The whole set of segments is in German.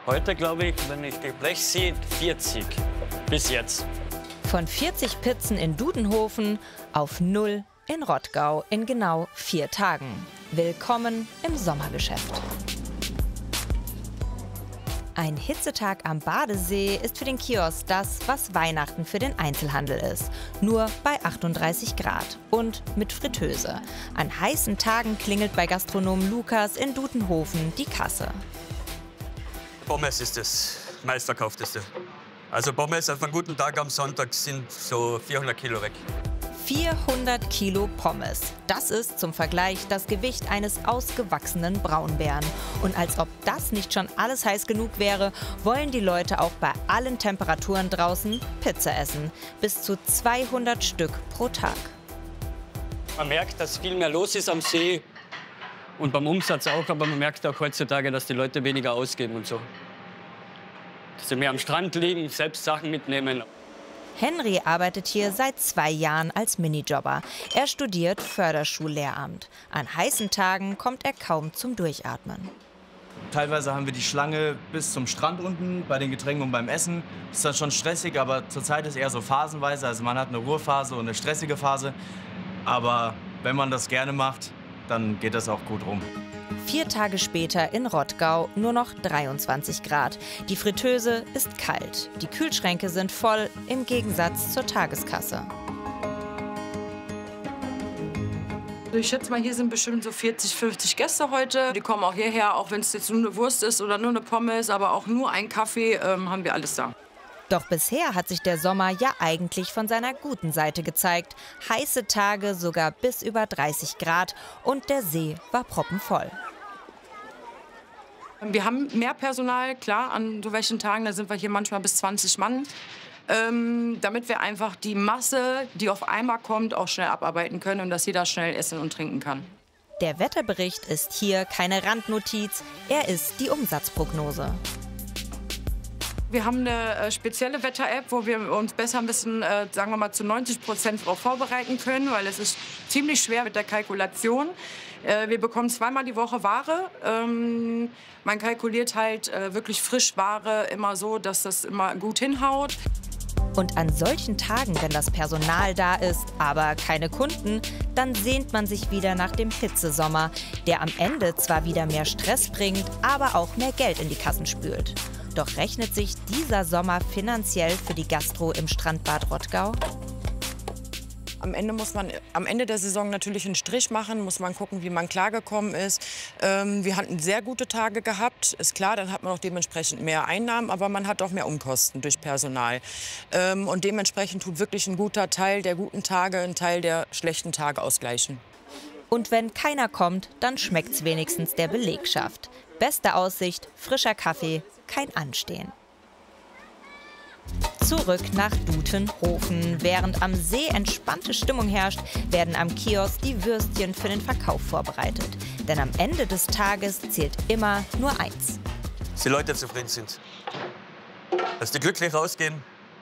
Heute glaube ich, wenn ich die Blech sehe, 40 bis jetzt. Von 40 Pizzen in Dudenhofen auf 0 in Rottgau in genau 4 Tagen. Willkommen im Sommergeschäft. Ein Hitzetag am Badesee ist für den Kiosk das, was Weihnachten für den Einzelhandel ist. Nur bei 38 Grad und mit Fritteuse. An heißen Tagen klingelt bei Gastronom Lukas in Dudenhofen die Kasse. Pommes ist das meistverkaufteste. Also Pommes auf einen guten Tag am Sonntag sind so 400 Kilo weg. 400 Kilo Pommes. Das ist zum Vergleich das Gewicht eines ausgewachsenen Braunbären. Und als ob das nicht schon alles heiß genug wäre, wollen die Leute auch bei allen Temperaturen draußen Pizza essen. Bis zu 200 Stück pro Tag. Man merkt, dass viel mehr los ist am See und beim Umsatz auch. Aber man merkt auch heutzutage, dass die Leute weniger ausgeben und so. Dass sie mehr am Strand liegen, selbst Sachen mitnehmen. Henry arbeitet hier seit 2 Jahren als Minijobber. Er studiert Förderschullehramt. An heißen Tagen kommt er kaum zum Durchatmen. Teilweise haben wir die Schlange bis zum Strand unten, bei den Getränken und beim Essen. Das ist dann schon stressig, aber zurzeit ist eher so phasenweise. Also man hat eine Ruhephase und eine stressige Phase. Aber wenn man das gerne macht, dann geht das auch gut rum. 4 Tage später in Rottgau nur noch 23 Grad. Die Fritteuse ist kalt. Die Kühlschränke sind voll, im Gegensatz zur Tageskasse. Ich schätze mal, hier sind bestimmt so 40, 50 Gäste heute. Die kommen auch hierher, auch wenn es jetzt nur eine Wurst ist oder nur eine Pommes, aber auch nur ein Kaffee, haben wir alles da. Doch bisher hat sich der Sommer ja eigentlich von seiner guten Seite gezeigt. Heiße Tage, sogar bis über 30 Grad und der See war proppenvoll. Wir haben mehr Personal, klar, an so welchen Tagen, da sind wir hier manchmal bis 20 Mann, damit wir einfach die Masse, die auf einmal kommt, auch schnell abarbeiten können und dass jeder schnell essen und trinken kann. Der Wetterbericht ist hier keine Randnotiz, er ist die Umsatzprognose. Wir haben eine spezielle Wetter-App, wo wir uns besser ein bisschen, sagen wir mal, zu 90% darauf vorbereiten können, weil es ist ziemlich schwer mit der Kalkulation. Wir bekommen 2-mal die Woche Ware. Man kalkuliert halt wirklich Frischware immer so, dass das immer gut hinhaut. Und an solchen Tagen, wenn das Personal da ist, aber keine Kunden, dann sehnt man sich wieder nach dem Hitzesommer, der am Ende zwar wieder mehr Stress bringt, aber auch mehr Geld in die Kassen spült. Doch rechnet sich dieser Sommer finanziell für die Gastro im Strandbad Rottgau? Am Ende muss man am Ende der Saison natürlich einen Strich machen, muss man gucken, wie man klargekommen ist. Wir hatten sehr gute Tage gehabt, ist klar, dann hat man auch dementsprechend mehr Einnahmen, aber man hat auch mehr Umkosten durch Personal. Und dementsprechend tut wirklich ein guter Teil der guten Tage einen Teil der schlechten Tage ausgleichen. Und wenn keiner kommt, dann schmeckt's wenigstens der Belegschaft. Beste Aussicht, frischer Kaffee, kein Anstehen. Zurück nach Dudenhofen. Während am See entspannte Stimmung herrscht, werden am Kiosk die Würstchen für den Verkauf vorbereitet. Denn am Ende des Tages zählt immer nur eins. Dass die Leute zufrieden sind. Dass die glücklich rausgehen.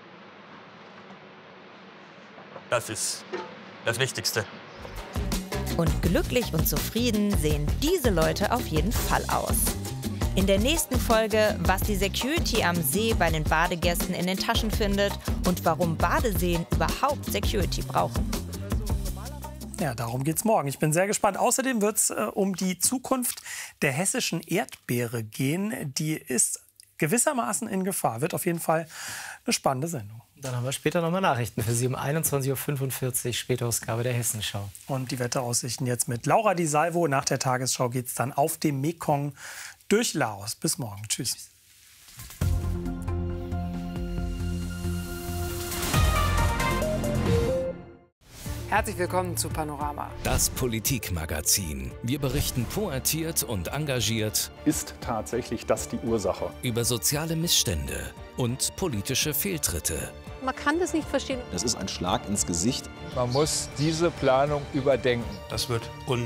Das ist das Wichtigste. Und glücklich und zufrieden sehen diese Leute auf jeden Fall aus. In der nächsten Folge, was die Security am See bei den Badegästen in den Taschen findet und warum Badeseen überhaupt Security brauchen. Ja, darum geht's morgen. Ich bin sehr gespannt. Außerdem wird es um die Zukunft der hessischen Erdbeere gehen. Die ist gewissermaßen in Gefahr. Wird auf jeden Fall eine spannende Sendung. Dann haben wir später nochmal Nachrichten für Sie um 21:45 Uhr, Spätausgabe der Hessenschau. Und die Wetteraussichten jetzt mit Laura Di Salvo. Nach der Tagesschau geht es dann auf dem Mekong durch Laos. Bis morgen. Tschüss. Herzlich willkommen zu Panorama. Das Politikmagazin. Wir berichten pointiert und engagiert. Ist tatsächlich das die Ursache? Über soziale Missstände und politische Fehltritte. Man kann das nicht verstehen. Das ist ein Schlag ins Gesicht. Man muss diese Planung überdenken. Das wird